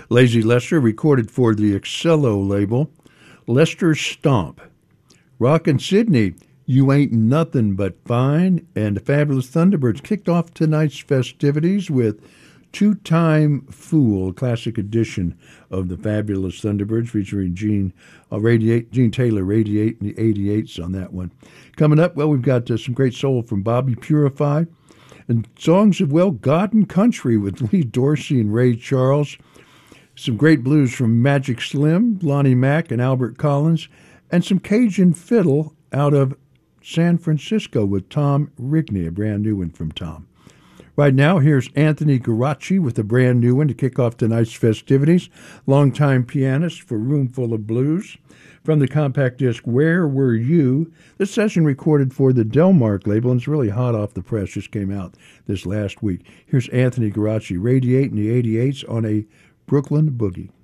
Lazy Lester recorded for the Excello label. Lester Stomp. Rockin' Sydney, You Ain't Nothing But Fine. And the Fabulous Thunderbirds kicked off tonight's festivities with Two-Time Fool, classic edition of the Fabulous Thunderbirds, featuring Gene Taylor, Radiate, and the 88s on that one. Coming up, well, we've got some great soul from Bobby Purify, and songs of, well, God and Country with Lee Dorsey and Ray Charles. Some great blues from Magic Slim, Lonnie Mack, and Albert Collins, and some Cajun fiddle out of San Francisco with Tom Rigney, a brand new one from Tom. Right now, here's Anthony Garaci with a brand new one to kick off tonight's festivities. Longtime pianist for Roomful of Blues. From the compact disc Where Were You? This session recorded for the Delmark label, and it's really hot off the press. Just came out this last week. Here's Anthony Garaci, Radiate in the 88s on a Brooklyn Boogie.